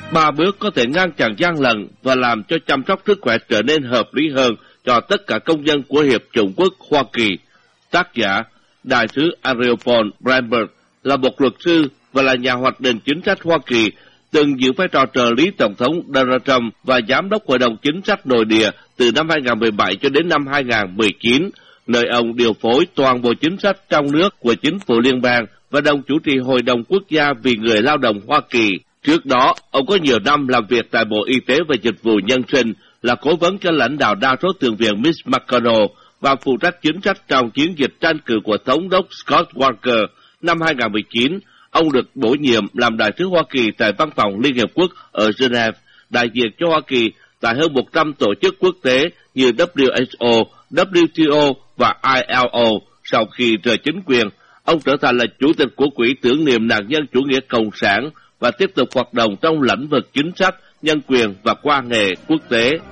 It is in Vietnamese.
3 bước có thể ngăn chặn gian lận và làm cho chăm sóc sức khỏe trở nên hợp lý hơn cho tất cả công dân của Hiệp chủng quốc Hoa Kỳ. Tác giả Đại sứ Areopol Brandberg là một luật sư và là nhà hoạch định chính sách Hoa Kỳ, từng giữ vai trò trợ lý Tổng thống Donald Trump và Giám đốc Hội đồng Chính sách Nội địa từ năm 2017 cho đến năm 2019, nơi ông điều phối toàn bộ chính sách trong nước của chính phủ liên bang và đồng chủ trì Hội đồng Quốc gia vì người lao động Hoa Kỳ. Trước đó, ông có nhiều năm làm việc tại Bộ Y tế và Dịch vụ Nhân sinh, là cố vấn cho lãnh đạo đa số thượng viện Mitch McConnell và phụ trách chính sách trong chiến dịch tranh cử của Thống đốc Scott Walker. Năm 2019, ông được bổ nhiệm làm đại sứ Hoa Kỳ tại Văn phòng Liên Hiệp Quốc ở Geneva, đại diện cho Hoa Kỳ tại hơn 100 tổ chức quốc tế như WHO, WTO và ILO. Sau khi rời chính quyền, ông trở thành là chủ tịch của Quỹ tưởng niệm nạn nhân chủ nghĩa cộng sản và tiếp tục hoạt động trong lĩnh vực chính sách, nhân quyền và quan hệ quốc tế.